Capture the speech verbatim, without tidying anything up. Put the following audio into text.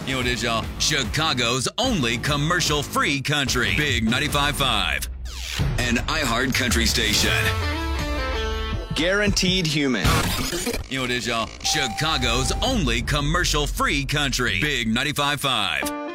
有这叫 Chicago's only commercial-free country. Big ninety-five point five. An iHeart country station. Guaranteed human. 有这叫 Chicago's only commercial-free country. Big ninety-five point five.